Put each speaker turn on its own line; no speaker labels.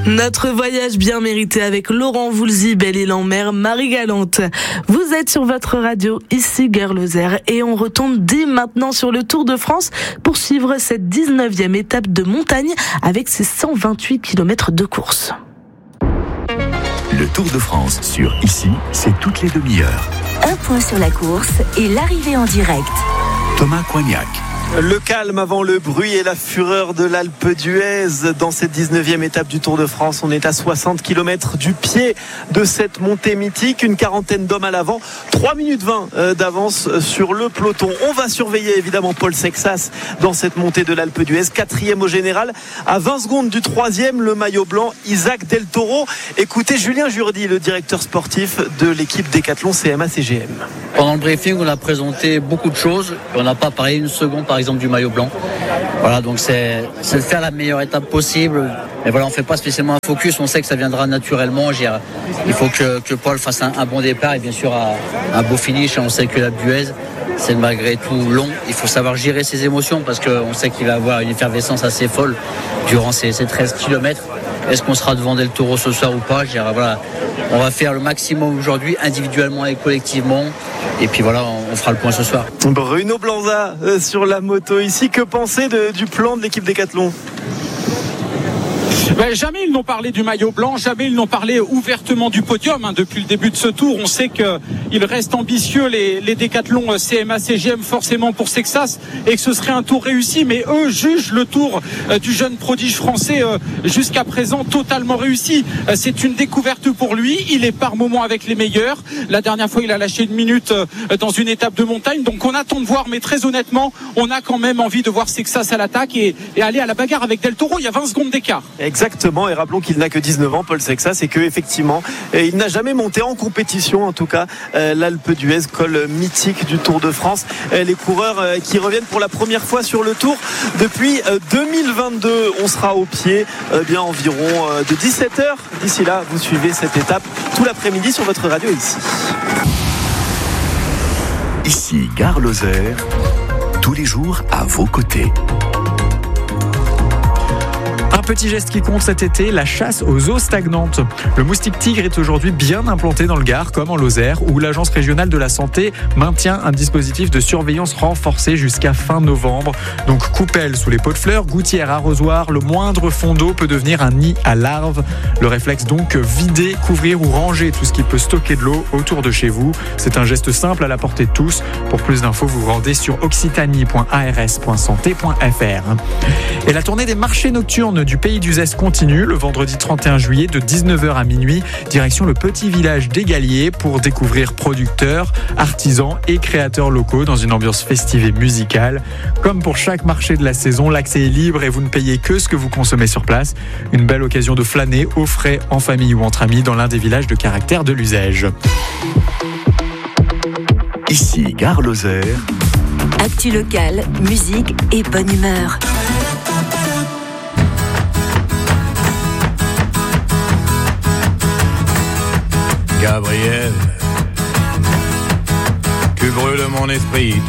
Notre voyage bien mérité avec Laurent Voulzy, Belle-Île-en-Mer, Marie-Galante. Vous êtes sur votre radio, ici Gare Lozère, et on retombe dès maintenant sur le Tour de France pour suivre cette 19e étape de montagne avec ses 128 km de course.
Le Tour de France sur Ici, c'est toutes les demi-heures.
Un point sur la course et l'arrivée en direct.
Thomas Coignac.
Le calme avant le bruit et la fureur de l'Alpe d'Huez. Dans cette 19e étape du Tour de France, on est à 60 km du pied de cette montée mythique. Une quarantaine d'hommes à l'avant, 3 minutes 20 d'avance sur le peloton. On va surveiller évidemment Paul Sexas dans cette montée de l'Alpe d'Huez. 4e au général, à 20 secondes du 3e, le maillot blanc, Isaac Del Toro. Écoutez Julien Jourdi, le directeur sportif de l'équipe Décathlon CMA-CGM.
Pendant le briefing, on a présenté beaucoup de choses. On n'a pas parlé une seconde, par exemple, du maillot blanc. Voilà, donc c'est de faire la meilleure étape possible. Mais voilà, on ne fait pas spécialement un focus. On sait que ça viendra naturellement. Il faut que Paul fasse un bon départ et bien sûr un beau finish. On sait que la Buez, c'est malgré tout long. Il faut savoir gérer ses émotions parce qu'on sait qu'il va avoir une effervescence assez folle durant ces 13 km. Est-ce qu'on sera devant Del Toro ce soir ou pas? Voilà, on va faire le maximum aujourd'hui, individuellement et collectivement. Et puis voilà, on fera le point ce soir.
Bruno Blanza sur la moto ici. Que penser du plan de l'équipe Décathlon?
Jamais ils n'ont parlé du maillot blanc, jamais ils n'ont parlé ouvertement du podium. Depuis le début de ce tour, on sait qu'ils restent ambitieux, les Décathlon CMA-CGM, forcément pour Sexas, et que ce serait un tour réussi. Mais eux jugent le tour du jeune prodige français jusqu'à présent totalement réussi. C'est une découverte pour lui. Il est par moments avec les meilleurs. La dernière fois, il a lâché 1 minute dans une étape de montagne. Donc on attend de voir, mais très honnêtement, on a quand même envie de voir Sexas à l'attaque et aller à la bagarre avec Del Toro. Il y a 20 secondes d'écart.
Exactement, et rappelons qu'il n'a que 19 ans, Paul Sexas, et qu'effectivement, il n'a jamais monté en compétition, en tout cas, l'Alpe d'Huez, col mythique du Tour de France. Les coureurs qui reviennent pour la première fois sur le Tour depuis 2022. On sera au pied bien environ de 17h. D'ici là, vous suivez cette étape tout l'après-midi sur votre radio ici.
Ici, Gare Lozère, tous les jours à vos côtés.
Un petit geste qui compte cet été, la chasse aux eaux stagnantes. Le moustique tigre est aujourd'hui bien implanté dans le Gard, comme en Lozère, où l'Agence régionale de la santé maintient un dispositif de surveillance renforcé jusqu'à fin novembre. Donc coupelle sous les pots de fleurs, gouttière, arrosoir, le moindre fond d'eau peut devenir un nid à larves. Le réflexe donc, vider, couvrir ou ranger tout ce qui peut stocker de l'eau autour de chez vous. C'est un geste simple à la portée de tous. Pour plus d'infos, vous vous rendez sur occitanie.ars.santé.fr. Et la tournée des marchés nocturnes du Pays d'Uzès continue le vendredi 31 juillet de 19h à minuit, direction le petit village des Galliers pour découvrir producteurs, artisans et créateurs locaux dans une ambiance festive et musicale. Comme pour chaque marché de la saison, l'accès est libre et vous ne payez que ce que vous consommez sur place. Une belle occasion de flâner au frais, en famille ou entre amis dans l'un des villages de caractère de l'Uzège.
Ici, Gare Lozère.
Actu locale, musique et bonne humeur.
Gabriel, tu brûles mon esprit.